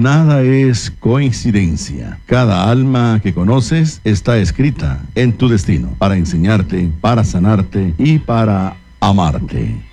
Nada es coincidencia. Cada alma que conoces está escrita en tu destino para enseñarte, para sanarte y para amarte.